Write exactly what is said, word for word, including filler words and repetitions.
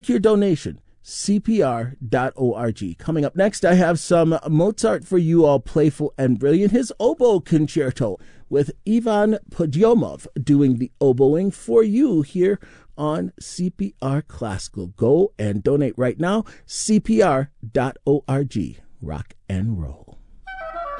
your donation, C P R dot org. Coming up next, I have some Mozart for you all, playful and brilliant. His oboe concerto with Ivan Podyomov doing the oboing for you here on C P R Classical. Go and donate right now, C P R dot org. Rock and roll.